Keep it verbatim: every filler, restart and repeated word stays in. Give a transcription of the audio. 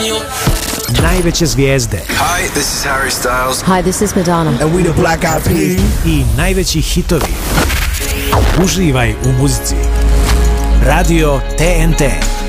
Najveće zvijezde. Hi, this is Harry Styles. Hi, this is Madonna. And we the Black Eyed Peas. I najveći hitovi. Uživaj u muzici. Radio T N T.